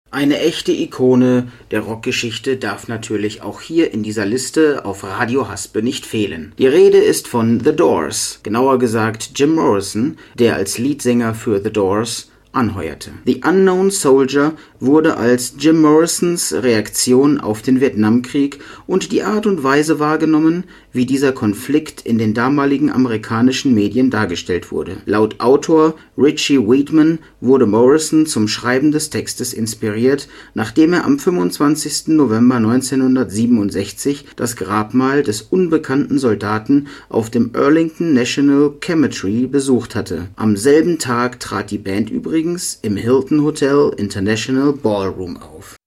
Eine echte Ikone der Rockgeschichte darf natürlich auch hier in dieser Liste auf Radio Haspe nicht fehlen. Die Rede ist von The Doors, genauer gesagt Jim Morrison, der als Leadsänger für The Doors anheuerte. The Unknown Soldier wurde als Jim Morrisons Reaktion auf den Vietnamkrieg und die Art und Weise wahrgenommen, wie dieser Konflikt in den damaligen amerikanischen Medien dargestellt wurde. Laut Autor Richie Weidman wurde Morrison zum Schreiben des Textes inspiriert, nachdem er am 25. November 1967 das Grabmal des unbekannten Soldaten auf dem Arlington National Cemetery besucht hatte. Am selben Tag trat die Band übrigens im Hilton Hotel International Ballroom auf.